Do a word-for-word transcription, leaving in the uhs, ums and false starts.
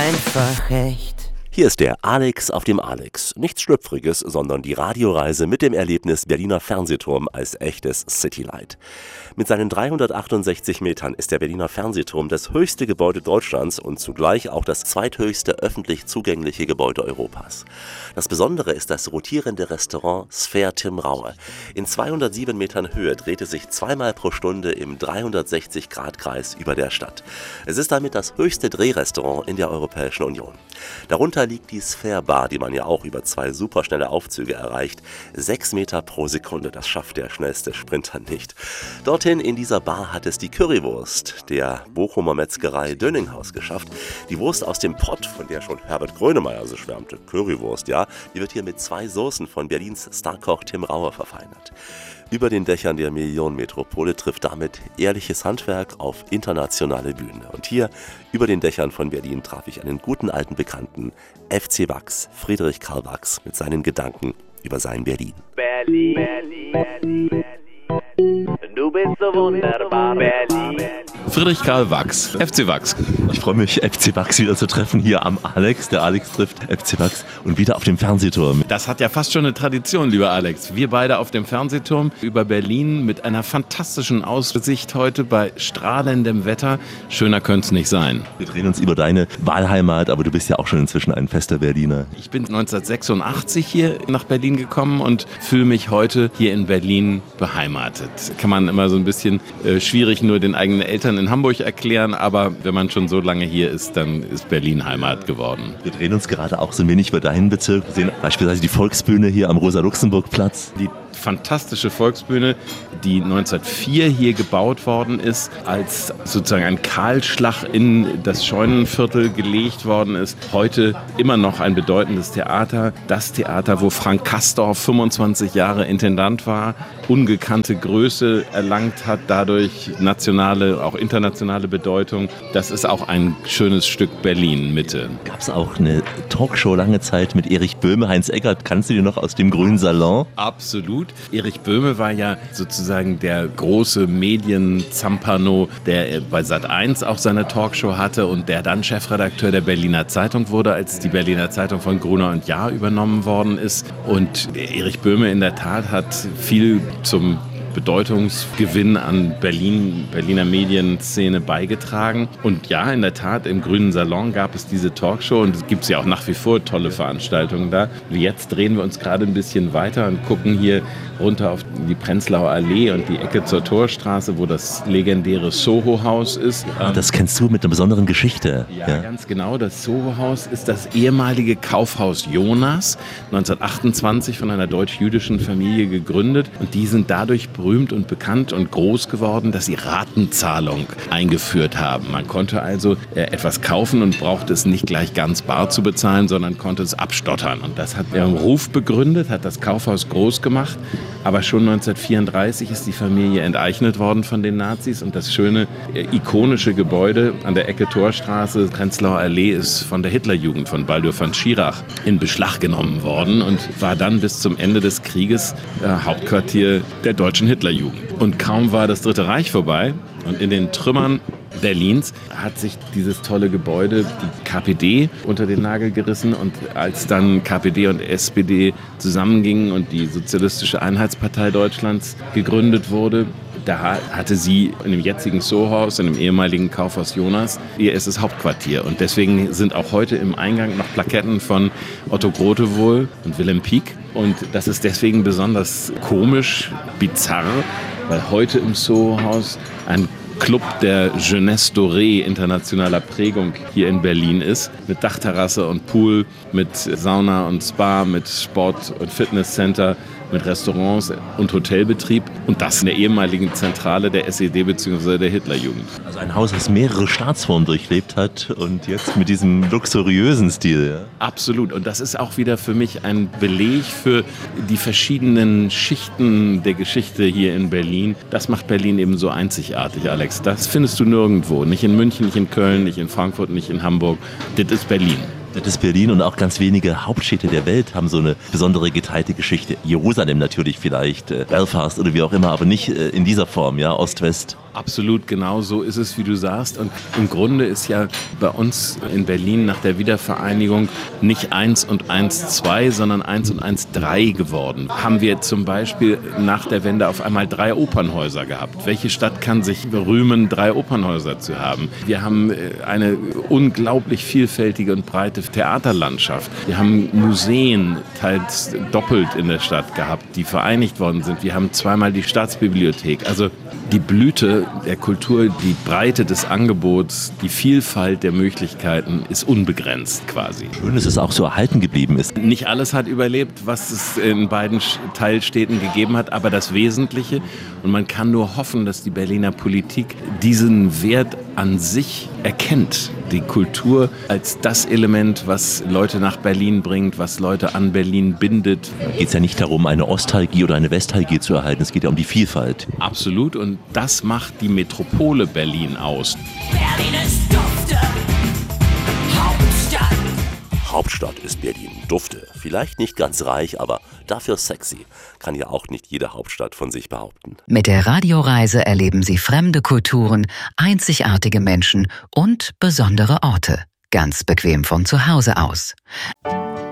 einfach echt. Hier ist der Alex auf dem Alex. Nichts Schlüpfriges, sondern die Radioreise mit dem Erlebnis Berliner Fernsehturm als echtes Citylight. Mit seinen dreihundertachtundsechzig Metern ist der Berliner Fernsehturm das höchste Gebäude Deutschlands und zugleich auch das zweithöchste öffentlich zugängliche Gebäude Europas. Das Besondere ist das rotierende Restaurant Sphäre Tim Raue. In zweihundertsieben Metern Höhe dreht es sich zweimal pro Stunde im dreihundertsechzig Grad Kreis über der Stadt. Es ist damit das höchste Drehrestaurant in der Europäischen Union. Darunter liegt die Sphäre Bar, die man ja auch über zwei superschnelle Aufzüge erreicht. Sechs Meter pro Sekunde, das schafft der schnellste Sprinter nicht. Dorthin in dieser Bar hat es die Currywurst der Bochumer Metzgerei Dönninghaus geschafft. Die Wurst aus dem Pott, von der schon Herbert Grönemeyer so schwärmte, Currywurst, ja, die wird hier mit zwei Soßen von Berlins Starkoch Tim Raue verfeinert. Über den Dächern der Millionenmetropole trifft damit ehrliches Handwerk auf internationale Bühne. Und hier, über den Dächern von Berlin, traf ich einen guten alten Bekannten, F C Wachs, Friedrich Karl Wachs, mit seinen Gedanken über sein Berlin. Berlin, Berlin, Berlin, Berlin. Du bist so wunderbar, Berlin. Friedrich Karl Wachs, F C Wachs. Ich freue mich, F C Wachs wieder zu treffen hier am Alex. Der Alex trifft F C Wachs und wieder auf dem Fernsehturm. Das hat ja fast schon eine Tradition, lieber Alex. Wir beide auf dem Fernsehturm über Berlin mit einer fantastischen Aussicht heute bei strahlendem Wetter. Schöner könnte es nicht sein. Wir drehen uns über deine Wahlheimat, aber du bist ja auch schon inzwischen ein fester Berliner. Ich bin neunzehnhundertsechsundachtzig hier nach Berlin gekommen und fühle mich heute hier in Berlin beheimatet. Kann man immer so ein bisschen äh, schwierig nur den eigenen Eltern in Hamburg erklären, aber wenn man schon so lange hier ist, dann ist Berlin Heimat geworden. Wir drehen uns gerade auch so ein wenig über deinen Bezirk. Wir sehen beispielsweise die Volksbühne hier am Rosa-Luxemburg-Platz. Die fantastische Volksbühne, die neunzehnhundertvier hier gebaut worden ist, als sozusagen ein Kahlschlag in das Scheunenviertel gelegt worden ist. Heute immer noch ein bedeutendes Theater. Das Theater, wo Frank Castorf fünfundzwanzig Jahre Intendant war, ungekannte Größe erlangt hat, dadurch nationale, auch internationale Bedeutung. Das ist auch ein schönes Stück Berlin-Mitte. Gab es auch eine Talkshow lange Zeit mit Erich Böhme, Heinz Eckert, kannst du dir noch aus dem Grünen Salon? Absolut. Erich Böhme war ja sozusagen der große Medien-Zampano, der bei Sat eins auch seine Talkshow hatte und der dann Chefredakteur der Berliner Zeitung wurde, als die Berliner Zeitung von Gruner und Jahr übernommen worden ist. Und Erich Böhme in der Tat hat viel zum Bedeutungsgewinn an Berlin, Berliner Medienszene beigetragen. Und ja, in der Tat, im Grünen Salon gab es diese Talkshow und es gibt ja auch nach wie vor tolle Veranstaltungen da. Jetzt drehen wir uns gerade ein bisschen weiter und gucken hier runter auf die Prenzlauer Allee und die Ecke zur Torstraße, wo das legendäre Soho-Haus ist. Ah, das kennst du mit einer besonderen Geschichte. Ja, ja, ganz genau. Das Soho-Haus ist das ehemalige Kaufhaus Jonas, neunzehnhundertachtundzwanzig von einer deutsch-jüdischen Familie gegründet. Und die sind dadurch berühmt und bekannt und groß geworden, dass sie Ratenzahlung eingeführt haben. Man konnte also äh, etwas kaufen und brauchte es nicht gleich ganz bar zu bezahlen, sondern konnte es abstottern. Und das hat ihren Ruf begründet, hat das Kaufhaus groß gemacht. Aber schon neunzehnhundertvierunddreißig ist die Familie enteignet worden von den Nazis und das schöne, äh, ikonische Gebäude an der Ecke Torstraße, Prenzlauer Allee, ist von der Hitlerjugend, von Baldur von Schirach, in Beschlag genommen worden und war dann bis zum Ende des Krieges äh, Hauptquartier der deutschen Hitlerjugend. Und kaum war das Dritte Reich vorbei und in den Trümmern Berlins hat sich dieses tolle Gebäude, die K P D, unter den Nagel gerissen. Und als dann K P D und S P D zusammengingen und die Sozialistische Einheitspartei Deutschlands gegründet wurde, da hatte sie in dem jetzigen Soho-Haus, in dem ehemaligen Kaufhaus Jonas, ihr erstes Hauptquartier. Und deswegen sind auch heute im Eingang noch Plaketten von Otto Grotewohl und Willem Pieck. Und das ist deswegen besonders komisch, bizarr, weil heute im Soho-Haus ein Club der Jeunesse Dorée internationaler Prägung hier in Berlin ist, mit Dachterrasse und Pool, mit Sauna und Spa, mit Sport- und Fitnesscenter, mit Restaurants und Hotelbetrieb und das in der ehemaligen Zentrale der S E D bzw. der Hitlerjugend. Also ein Haus, das mehrere Staatsformen durchlebt hat und jetzt mit diesem luxuriösen Stil. Ja? Absolut. Und das ist auch wieder für mich ein Beleg für die verschiedenen Schichten der Geschichte hier in Berlin. Das macht Berlin eben so einzigartig, Alex. Das findest du nirgendwo. Nicht in München, nicht in Köln, nicht in Frankfurt, nicht in Hamburg. Das ist Berlin. Das ist Berlin und auch ganz wenige Hauptstädte der Welt haben so eine besondere geteilte Geschichte. Jerusalem natürlich vielleicht, äh, Belfast oder wie auch immer, aber nicht äh, in dieser Form, ja, Ost-West. Absolut, genau so ist es, wie du sagst. Und im Grunde ist ja bei uns in Berlin nach der Wiedervereinigung nicht eins und eins zwei, sondern eins und eins drei geworden. Haben wir zum Beispiel nach der Wende auf einmal drei Opernhäuser gehabt. Welche Stadt kann sich rühmen, drei Opernhäuser zu haben? Wir haben eine unglaublich vielfältige und breite Theaterlandschaft. Wir haben Museen, teils doppelt in der Stadt gehabt, die vereinigt worden sind. Wir haben zweimal die Staatsbibliothek. Also die Blüte der Kultur, die Breite des Angebots, die Vielfalt der Möglichkeiten ist unbegrenzt quasi. Schön, dass es auch so erhalten geblieben ist. Nicht alles hat überlebt, was es in beiden Teilstädten gegeben hat, aber das Wesentliche. Und man kann nur hoffen, dass die Berliner Politik diesen Wert an sich erkennt. Die Kultur als das Element, was Leute nach Berlin bringt, was Leute an Berlin bindet. Da geht es ja nicht darum, eine Ostalgie oder eine Westalgie zu erhalten. Es geht ja um die Vielfalt. Absolut. Und das macht die Metropole Berlin aus. Berlin ist Dufte, Hauptstadt. Hauptstadt ist Berlin. Dufte. Vielleicht nicht ganz reich, aber dafür sexy. Kann ja auch nicht jede Hauptstadt von sich behaupten. Mit der Radioreise erleben Sie fremde Kulturen, einzigartige Menschen und besondere Orte. Ganz bequem von zu Hause aus.